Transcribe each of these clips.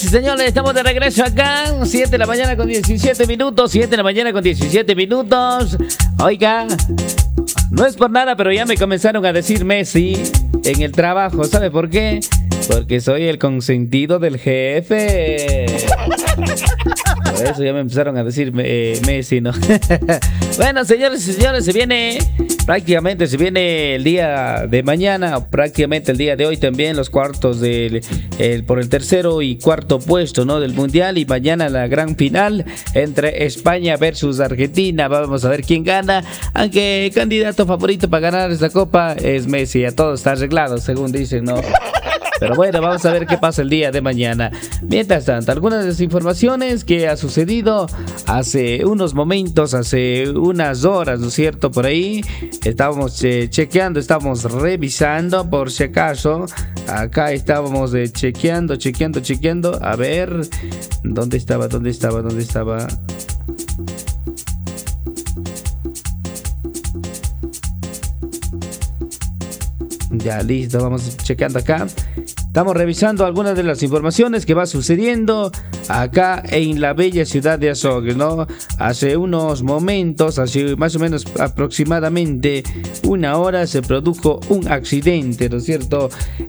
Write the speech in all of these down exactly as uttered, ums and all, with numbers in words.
Sí, señores, estamos de regreso acá, siete de la mañana con diecisiete minutos, siete de la mañana con diecisiete minutos. Oiga, no es por nada, pero ya me comenzaron a decir Messi en el trabajo. ¿Sabe por qué? Porque soy el consentido del jefe. Por eso ya me empezaron a decir eh, Messi, ¿no? Bueno, señores y señores, se viene, prácticamente se viene el día de mañana, prácticamente el día de hoy también, los cuartos del, el, por el tercero y cuarto puesto, ¿no?, del Mundial, y mañana la gran final entre España versus Argentina. Vamos a ver quién gana, aunque el candidato favorito para ganar esta copa es Messi. A todo está arreglado, según dicen, ¿no? Pero bueno, vamos a ver qué pasa el día de mañana. Mientras tanto, algunas de las informaciones que ha sucedido hace unos momentos, hace unas horas, ¿no es cierto? Por ahí estábamos eh, chequeando, estábamos revisando por si acaso. Acá estábamos eh, chequeando, chequeando, chequeando. A ver, ¿dónde estaba? ¿Dónde estaba? ¿Dónde estaba? Ya, listo, vamos checando acá. Estamos revisando algunas de las informaciones que va sucediendo acá en la bella ciudad de Azogues, ¿no? Hace unos momentos, hace más o menos aproximadamente una hora, se produjo un accidente, ¿no es cierto?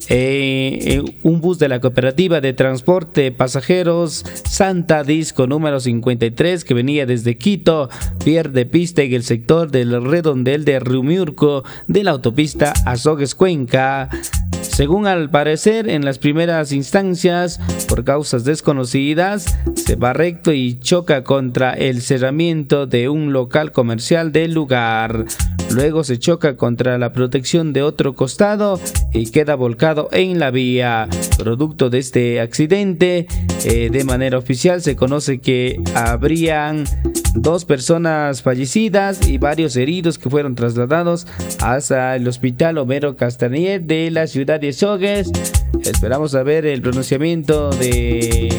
Eh, un bus de la cooperativa de transporte de pasajeros Santa Disco número cincuenta y tres, que venía desde Quito, pierde pista en el sector del redondel de Riumurco de la autopista Azogues-Cuenca. Según al parecer, en las primeras instancias, por causas desconocidas, se va recto y choca contra el cerramiento de un local comercial del lugar. Luego se choca contra la protección de otro costado y queda volcado en la vía. Producto de este accidente, eh, de manera oficial se conoce que habrían dos personas fallecidas y varios heridos que fueron trasladados hasta el hospital Homero Castañer de la ciudad de Azogues. Esperamos a ver el pronunciamiento de,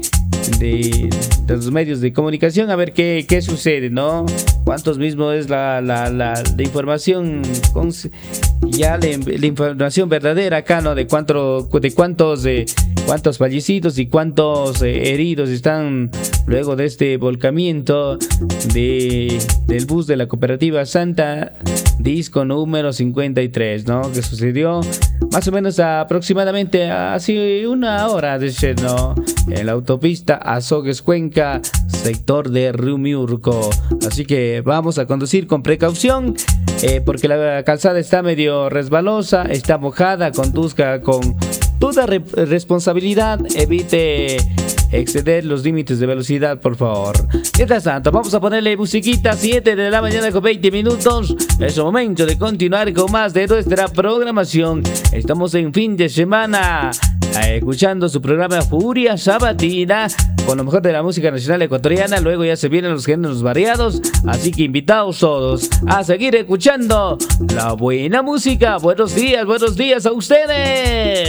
de, de los medios de comunicación, a ver qué, qué sucede, ¿no? Cuántos mismos es la, la, la, la información, con, ya la, la información verdadera acá, ¿no? De, cuánto, de cuántos, de cuántos fallecidos y cuántos eh, heridos están luego de este volcamiento de, del bus de la cooperativa Santa Disco número cincuenta y tres, ¿no? Que sucedió más o menos aproximadamente hace una hora de ser, ¿no? En la autopista Azogues-Cuenca, sector de Riumurco. Así que vamos a conducir con precaución, eh, porque la calzada está medio resbalosa, está mojada. Conduzca con toda re responsabilidad, evite exceder los límites de velocidad, por favor. Mientras tanto, vamos a ponerle musiquita. Siete de la mañana con veinte minutos. Es el momento de continuar con más de nuestra programación. Estamos en fin de semana, eh, escuchando su programa Furia Sabatina con lo mejor de la música nacional ecuatoriana. Luego ya se vienen los géneros variados, así que invitados todos a seguir escuchando la buena música. Buenos días, buenos días a ustedes.